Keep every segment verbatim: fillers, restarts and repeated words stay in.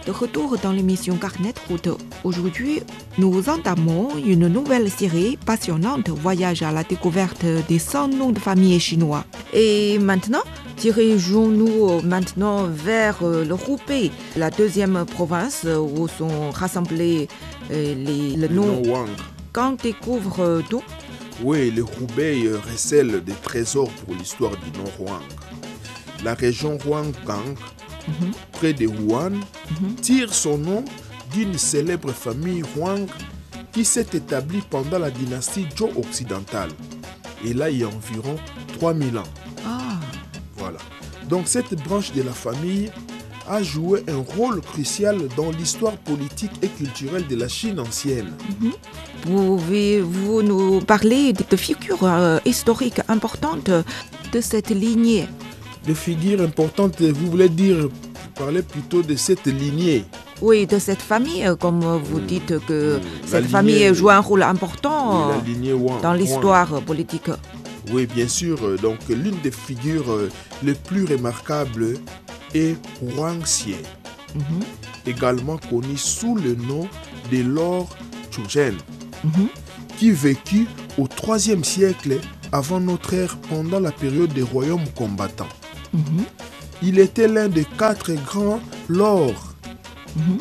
de retour dans l'émission Carnet de route. Aujourd'hui, nous entamons une nouvelle série passionnante, voyage à la découverte des cent noms de famille chinois. Et maintenant, dirigeons-nous maintenant vers le Hubei, la deuxième province où sont rassemblés les, les noms Wang. Quand découvre-t-on? Oui, le Hubei recèle des trésors pour l'histoire du nom Huang. La région Huanggang, mm-hmm. près de Wuhan, mm-hmm. tire son nom d'une célèbre famille Huang qui s'est établie pendant la dynastie Zhou occidentale. Et là, il y a environ trois mille ans. Ah. Voilà. Donc cette branche de la famille a joué un rôle crucial dans l'histoire politique et culturelle de la Chine ancienne. Mm-hmm. Pouvez-vous nous parler de figures euh, historiques importantes de cette lignée? De figures importantes, vous voulez dire, vous parlez plutôt de cette lignée? Oui, de cette famille, comme vous mmh, dites que mmh, cette lignée, famille joue un rôle important oui, la lignée Wang, dans l'histoire Wang. politique. Oui, bien sûr. Donc, l'une des figures les plus remarquables est Huang Xie, mmh. également connu sous le nom de Lord Chuzhen, mmh. qui vécut au troisième siècle avant notre ère pendant la période des royaumes combattants. Mmh. Il était l'un des quatre grands lords, mmh.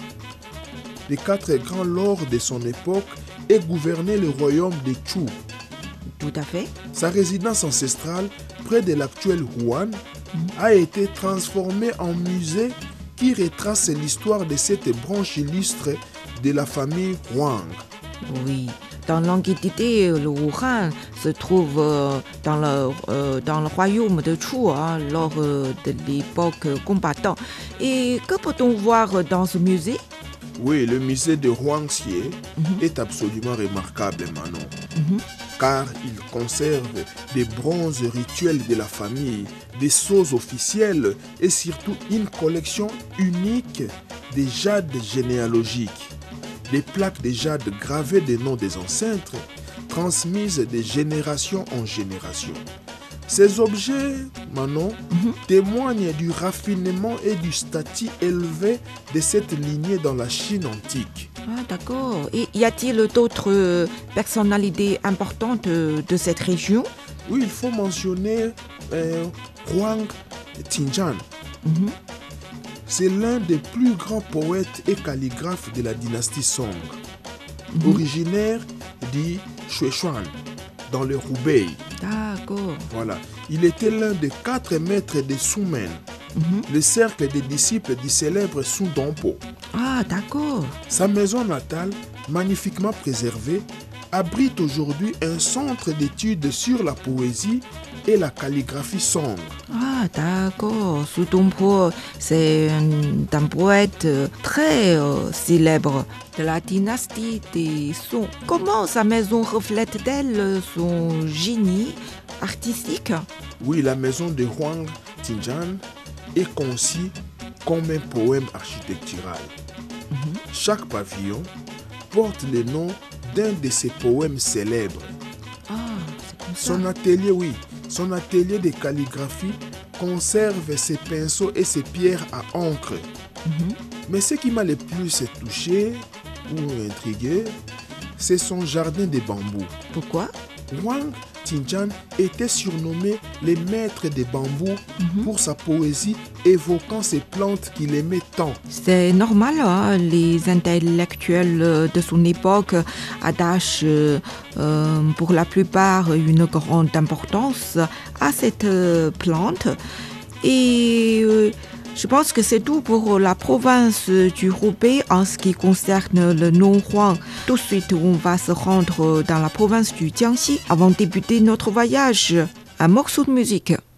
des quatre grands lords de son époque et gouvernait le royaume de Chu. Tout à fait. Sa résidence ancestrale, près de l'actuel Wuhan, mmh. a été transformée en musée qui retrace l'histoire de cette branche illustre de la famille Huang. Oui. Dans l'Antiquité, le Wuhan se trouve euh, dans, le, euh, dans le royaume de Chu hein, lors euh, de l'époque combattante. Et que peut-on voir dans ce musée? Oui, le musée de Huang Xie mm-hmm. est absolument remarquable, Manon, mm-hmm. car il conserve des bronzes rituels de la famille, des sceaux officiels et surtout une collection unique des jades généalogiques. Des plaques de jade gravées des noms des ancêtres, transmises de génération en génération. Ces objets, Manon, mm-hmm. témoignent du raffinement et du statut élevé de cette lignée dans la Chine antique. Ah, d'accord. Et y a-t-il d'autres personnalités importantes de cette région? Oui, il faut mentionner euh, Huang Tianzhan. Mm-hmm. C'est l'un des plus grands poètes et calligraphes de la dynastie Song, mmh. originaire du Shuishuan, dans le Hubei. D'accord. Voilà. Il était l'un des quatre maîtres de Sumen, mmh. le cercle des disciples du célèbre Su Dongpo. Ah, d'accord. Sa maison natale, magnifiquement préservée, abrite aujourd'hui un centre d'études sur la poésie et la calligraphie Song. Ah, d'accord. Su Dongpo, c'est un, un poète très euh, célèbre de la dynastie des Song. Comment sa maison reflète-t-elle son génie artistique? Oui, la maison de Huang Tianzhan est conçue comme un poème architectural. Mm-hmm. Chaque pavillon porte le nom d'un de ses poèmes célèbres. Ah, c'est comme ça. Son atelier, oui, son atelier de calligraphie conserve ses pinceaux et ses pierres à encre. Mm-hmm. Mais ce qui m'a le plus touché ou intrigué, c'est son jardin de bambou. Pourquoi? Huang Tianzhan était surnommé le maître des bambous mm-hmm. pour sa poésie évoquant ces plantes qu'il aimait tant. C'est normal, hein, les intellectuels de son époque attachent euh, pour la plupart une grande importance à cette euh, plante. Et euh, je pense que c'est tout pour la province du Hubei en ce qui concerne le nom Huang. Tout de suite, on va se rendre dans la province du Jiangxi avant de débuter notre voyage. Un morceau de musique.